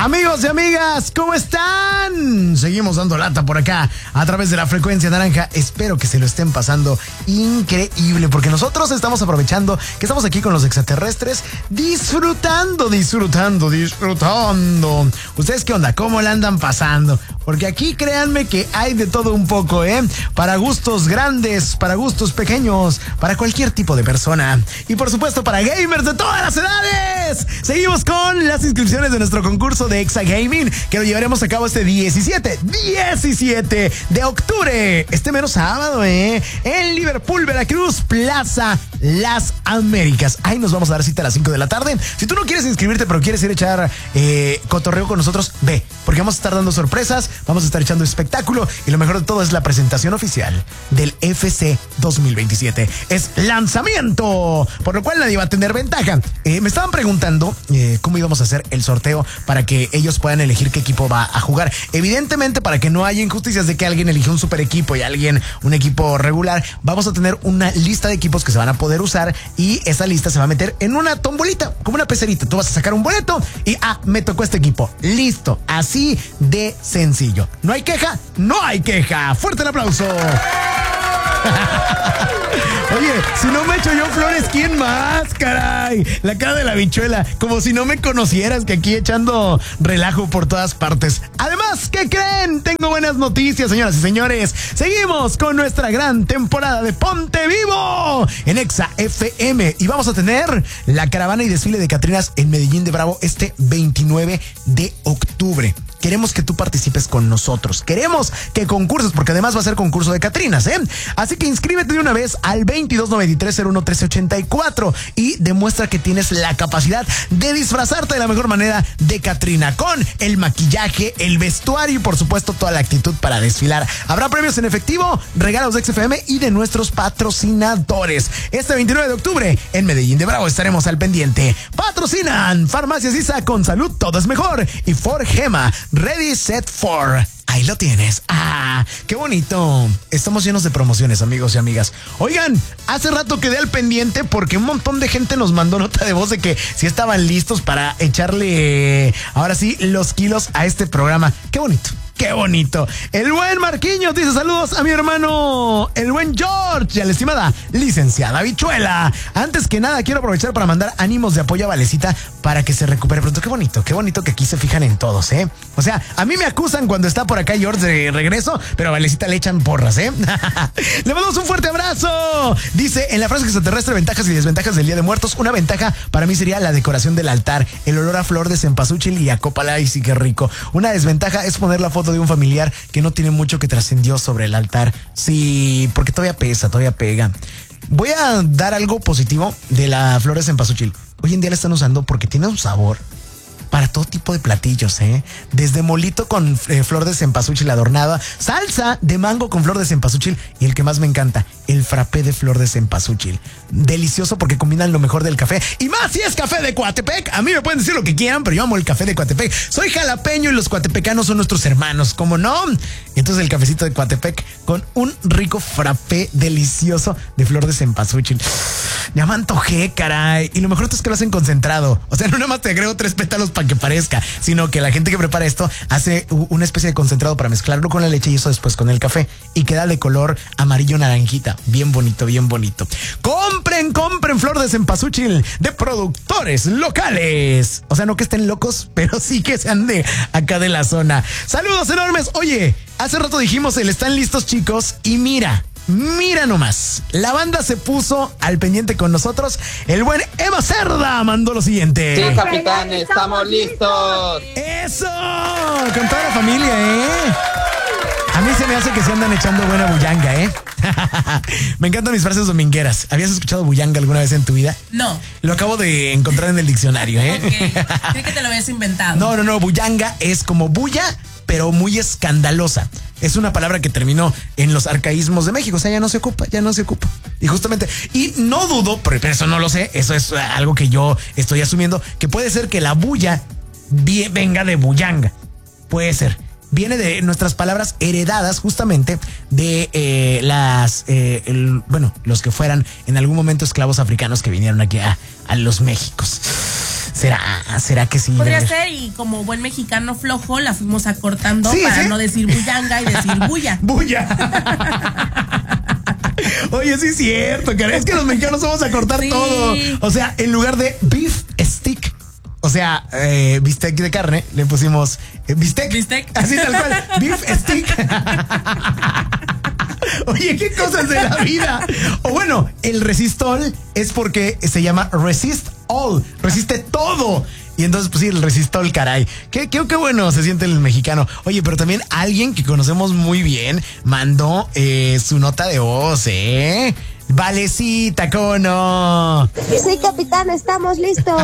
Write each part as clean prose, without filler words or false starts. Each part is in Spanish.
Amigos y amigas, ¿cómo están? Seguimos dando lata por acá a través de la frecuencia naranja. Espero que se lo estén pasando increíble, porque nosotros estamos aprovechando que estamos aquí con los extraterrestres, disfrutando. ¿Ustedes qué onda? ¿Cómo la andan pasando? Porque aquí créanme que hay de todo un poco, para gustos grandes, para gustos pequeños, para cualquier tipo de persona. Y por supuesto para gamers de todas las edades. Seguimos con las inscripciones de nuestro concurso de Exa Gaming, que lo llevaremos a cabo este 17 de octubre, este mero sábado, en Liverpool, Veracruz, Plaza Las Américas. Ahí nos vamos a dar cita a las 5 de la tarde. Si tú no quieres inscribirte, pero quieres ir a echar cotorreo con nosotros, ve, porque vamos a estar dando sorpresas, vamos a estar echando espectáculo, y lo mejor de todo es la presentación oficial del FC 2027. Es lanzamiento, por lo cual nadie va a tener ventaja. Me estaban preguntando cómo íbamos a hacer el sorteo para que ellos puedan elegir qué equipo va a jugar. Evidentemente, para que no haya injusticias de que alguien elige un super equipo y alguien un equipo regular, vamos a tener una lista de equipos que se van a poder usar, y esa lista se va a meter en una tombolita, como una pecerita. Tú vas a sacar un boleto y me tocó este equipo. Listo, así de sencillo. ¿No hay queja? No hay queja. Fuerte el aplauso. Oye, si no me echo yo flores, ¿quién más, caray? La cara de la bichuela, como si no me conocieras, que aquí echando relajo por todas partes. Además, ¿qué creen? Tengo buenas noticias, señoras y señores. Seguimos con nuestra gran temporada de Ponte Vivo en Exa FM, y vamos a tener la caravana y desfile de Catrinas en Medellín de Bravo este 29 de octubre. Queremos que tú participes con nosotros. Queremos que concurses, porque además va a ser concurso de Catrinas, Así que inscríbete de una vez al 2293-011384 y demuestra que tienes la capacidad de disfrazarte de la mejor manera de Catrina, con el maquillaje, el vestuario y por supuesto toda la actitud para desfilar. Habrá premios en efectivo, regalos de XFM y de nuestros patrocinadores. Este 29 de octubre en Medellín de Bravo estaremos al pendiente. Patrocinan Farmacias Isa, con salud todo es mejor, y For Gema, Ready Set For. Ahí lo tienes. Qué bonito. Estamos llenos de promociones, amigos y amigas. Oigan, hace rato quedé al pendiente porque un montón de gente nos mandó nota de voz de que sí estaban listos para echarle, ahora sí, los kilos a este programa. Qué bonito. ¡Qué bonito! El buen Marquinhos dice saludos a mi hermano, el buen George, y a la estimada licenciada Bichuela. Antes que nada, quiero aprovechar para mandar ánimos de apoyo a Valecita para que se recupere pronto. Qué bonito que aquí se fijan en todos, O sea, a mí me acusan cuando está por acá George de regreso, pero a Valecita le echan porras, Le mandamos un fuerte abrazo. Dice, en la frase extraterrestre, ventajas y desventajas del Día de Muertos, una ventaja para mí sería la decoración del altar, el olor a flor de cempasúchil y a copala, y sí, qué rico. Una desventaja es poner la foto de un familiar que no tiene mucho que trascendió sobre el altar. Sí, porque todavía pesa, todavía pega. Voy a dar algo positivo de la flor de cempasúchil. Hoy en día la están usando porque tiene un sabor para todo tipo de platillos, Desde molito con flor de cempasúchil adornada, salsa de mango con flor de cempasúchil, y el que más me encanta, el frappé de flor de cempasúchil. Delicioso porque combinan lo mejor del café, y más si es café de Coatepec. A mí me pueden decir lo que quieran, pero yo amo el café de Coatepec. Soy jalapeño y los coatepecanos son nuestros hermanos, ¿cómo no? Entonces el cafecito de Coatepec con un rico frappé delicioso de flor de cempasúchil. Ya me antojé, caray. Y lo mejor es que lo hacen concentrado. O sea, no nada más te agrego 3 pétalos para que parezca, sino que la gente que prepara esto hace una especie de concentrado para mezclarlo con la leche y eso después con el café, y queda de color amarillo naranjita. Bien bonito, bien bonito. Compren flor de cempasúchil de productores locales. O sea, no que estén locos, pero sí que sean de acá de la zona. Saludos enormes. Oye, hace rato dijimos el están listos, chicos, y mira nomás, la banda se puso al pendiente con nosotros. El buen Eva Cerda mandó lo siguiente. Sí, capitán, estamos listos. ¡Eso! Con toda la familia, A mí se me hace que se andan echando buena bullanga, Me encantan mis frases domingueras. ¿Habías escuchado bullanga alguna vez en tu vida? No. Lo acabo de encontrar en el diccionario, Okay. Creí que te lo habías inventado. No. Bullanga es como bulla, pero muy escandalosa. Es una palabra que terminó en los arcaísmos de México. O sea, ya no se ocupa. Y justamente, y no dudo, pero eso no lo sé, eso es algo que yo estoy asumiendo, que puede ser que la bulla venga de bullanga. Puede ser. Viene de nuestras palabras heredadas justamente de los que fueran en algún momento esclavos africanos que vinieron aquí a los Méxicos. ¿Será que sí? Podría ser, y como buen mexicano flojo, la fuimos acortando para no decir bullanga y decir bulla. ¡Bulla! Oye, sí es cierto, cara. Es que los mexicanos vamos a cortar todo. O sea, en lugar de beef stick, o sea, bistec de carne, le pusimos bistec. Así tal cual, beef stick. Oye, qué cosas de la vida. O bueno, el resistol es porque se llama resist all, resiste todo. Y entonces, pues sí, el resistol, caray. Qué bueno se siente el mexicano. Oye, pero también alguien que conocemos muy bien mandó su nota de voz, ¿eh? Valecita, ¿cómo no? Sí, capitán, estamos listos.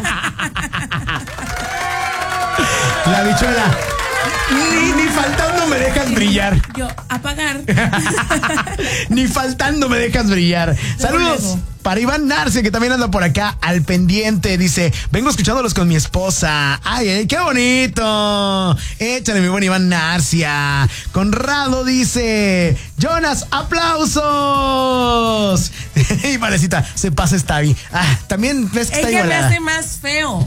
La bichuela. Ni faltando me dejas brillar. Yo, apagar. Ni faltando me dejas brillar. Saludos para Iván Narcia, que también anda por acá al pendiente. Dice, vengo escuchándolos con mi esposa. Ay, qué bonito. Échale, mi buen Iván Narcia. Conrado dice, Jonas, aplausos. Y Valecita, se pasa Stavi. También ves que está ella igualada. me hace más feo.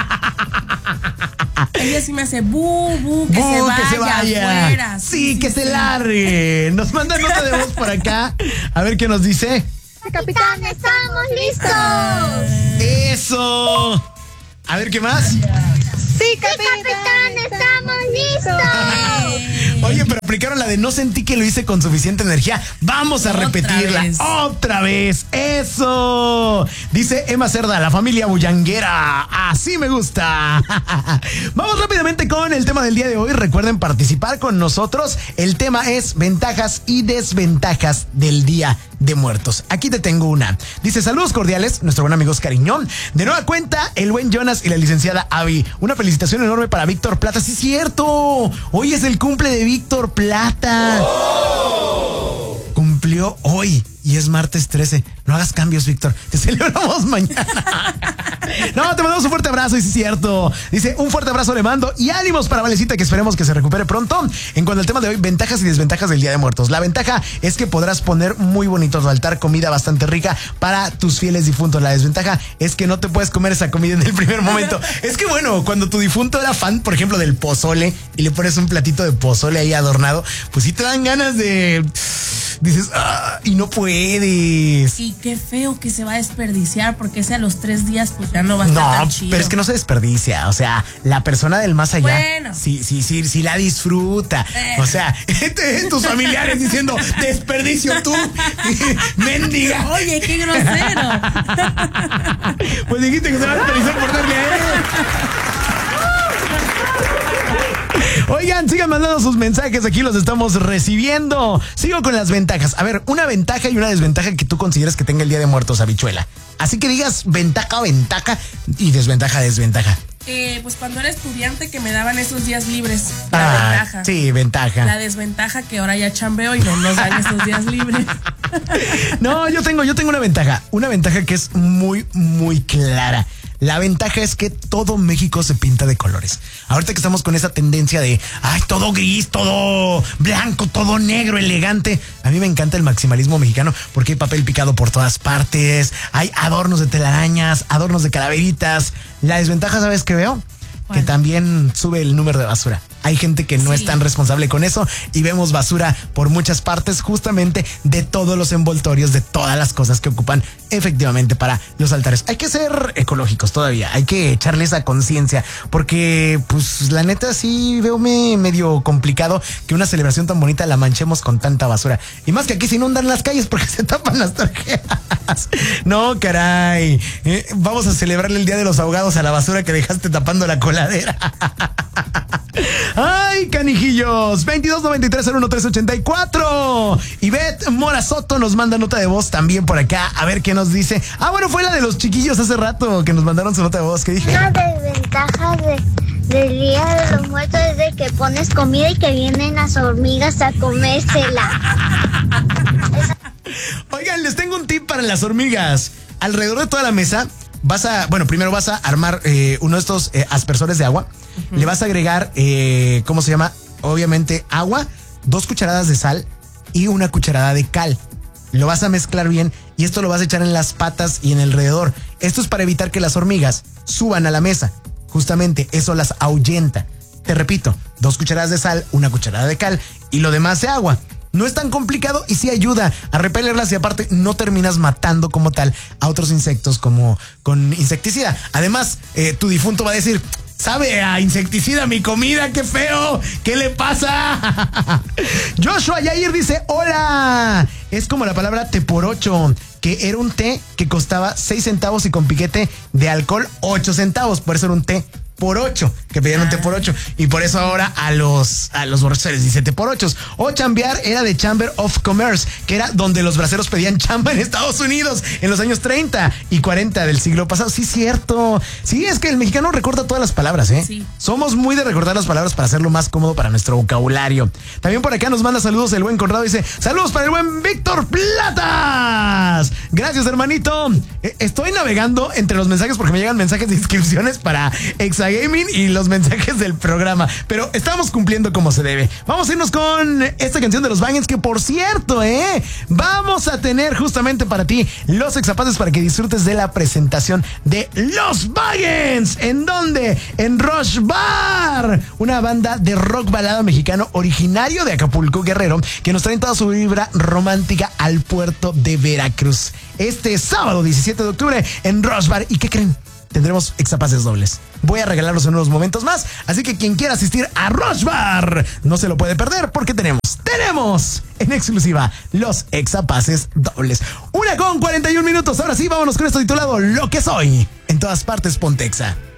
Ella sí me hace que se vaya afuera. Sí, que se largue. Nos manda nota de voz por acá. A ver qué nos dice. Capitán, estamos listos. Eso. A ver, ¿qué más? Sí, capitán, estamos listos. Oye, pero aplicaron la de no sentí que lo hice con suficiente energía. Vamos a repetirla otra vez. Eso. Dice Emma Cerda, la familia bullanguera. Así me gusta. Vamos rápidamente con el tema del día de hoy. Recuerden participar con nosotros. El tema es ventajas y desventajas del Día de Muertos. Aquí te tengo una. Dice, saludos cordiales, nuestro buen amigo Oscariñón. De nueva cuenta, el buen Jonas y la licenciada Abby. Una felicitación enorme para Víctor Plata. Sí, es cierto. Hoy es el cumple de Víctor Plata. ¡Oh! Cumplió hoy y es martes 13. No hagas cambios, Víctor. Te celebramos mañana. No, te mandamos un fuerte abrazo, y sí es cierto. Dice, un fuerte abrazo le mando y ánimos para Valecita, que esperemos que se recupere pronto. En cuanto al tema de hoy, ventajas y desventajas del Día de Muertos. La ventaja es que podrás poner muy bonito tu altar, comida bastante rica para tus fieles difuntos. La desventaja es que no te puedes comer esa comida en el primer momento. Es que bueno, cuando tu difunto era fan, por ejemplo, del pozole, y le pones un platito de pozole ahí adornado, pues sí te dan ganas de... Dices, y no puedes. Y qué feo que se va a desperdiciar, porque ese a los 3 días pues ya no va a estar tan chido. Pero es que no se desperdicia. O sea, la persona del más allá, bueno, sí la disfruta. O sea, tus familiares diciendo, desperdicio tú, mendiga. Oye, qué grosero. Pues dijiste que se va a desperdiciar por darle a él. Oigan, sigan mandando sus mensajes, aquí los estamos recibiendo. Sigo con las ventajas. A ver, una ventaja y una desventaja que tú consideras que tenga el Día de Muertos, habichuela. Así que digas ventaja y desventaja. Pues cuando era estudiante, que me daban esos días libres. La ventaja. Sí, ventaja. La desventaja, que ahora ya chambeo y no nos dan esos días libres. No, yo tengo una ventaja. Una ventaja que es muy, muy clara. La ventaja es que todo México se pinta de colores. Ahorita que estamos con esa tendencia de, todo gris, todo blanco, todo negro, elegante. A mí me encanta el maximalismo mexicano porque hay papel picado por todas partes, hay adornos de telarañas, adornos de calaveritas. La desventaja, ¿sabes qué veo? ¿Cuál? Que también sube el número de basura. Hay gente que no es tan responsable con eso y vemos basura por muchas partes, justamente de todos los envoltorios, de todas las cosas que ocupan efectivamente para los altares. Hay que ser ecológicos todavía, hay que echarle esa conciencia, porque pues la neta sí veo medio complicado que una celebración tan bonita la manchemos con tanta basura. Y más que aquí se inundan las calles porque se tapan las tarjetas. No, caray. Vamos a celebrarle el Día de los Ahogados a la basura que dejaste tapando la coladera. ¡Ay, canijillos! 2293-01384. Ivette Morazoto nos manda nota de voz también por acá. A ver qué nos dice. Bueno, fue la de los chiquillos hace rato que nos mandaron su nota de voz. ¿Qué dije? Una desventaja del Día de los Muertos es de que pones comida y que vienen las hormigas a comérsela. Oigan, les tengo un tip para las hormigas. Alrededor de toda la mesa primero vas a armar uno de estos aspersores de agua. Uh-huh. Le vas a agregar, ¿cómo se llama? Obviamente agua, 2 cucharadas de sal y 1 cucharada de cal. Lo vas a mezclar bien y esto lo vas a echar en las patas y en el alrededor. Esto es para evitar que las hormigas suban a la mesa. Justamente eso las ahuyenta. Te repito, 2 cucharadas de sal, 1 cucharada de cal y lo demás de agua. No es tan complicado y sí ayuda a repelerlas y aparte no terminas matando como tal a otros insectos como con insecticida. Además, tu difunto va a decir, sabe a insecticida mi comida, qué feo, ¿qué le pasa? Joshua Yair dice, hola, es como la palabra té por 8, que era un té que costaba 6 centavos y con piquete de alcohol 8 centavos, por eso era un té por 8, que pedían un té por 8 y por eso ahora a los borrachos se les dice té por 8. O chambear era de Chamber of Commerce, que era donde los braceros pedían chamba en Estados Unidos en los años 30 y 40 del siglo pasado. Sí, cierto. Sí, es que el mexicano recuerda todas las palabras, ¿eh? Sí. Somos muy de recordar las palabras para hacerlo más cómodo para nuestro vocabulario. También por acá nos manda saludos el buen Conrado, dice, saludos para el buen Víctor Platas. Gracias, hermanito. Estoy navegando entre los mensajes porque me llegan mensajes de inscripciones para Exagaming y los mensajes del programa, pero estamos cumpliendo como se debe. Vamos a irnos con esta canción de los Bangers, que por cierto, vamos a tener justamente para ti los exapaces para que disfrutes de la presentación de los Bangers. ¿En dónde? En Rush Bar, una banda de rock balada mexicano originario de Acapulco, Guerrero, que nos traen toda su vibra romántica al puerto de Veracruz. Este sábado 17 de octubre en Rush Bar. ¿Y qué creen? Tendremos exapaces dobles. Voy a regalarlos en unos momentos más, así que quien quiera asistir a Rush Bar no se lo puede perder porque tenemos en exclusiva los exapaces dobles. 1:41. Ahora sí, vámonos con esto titulado Lo que soy. En todas partes, Pontexa.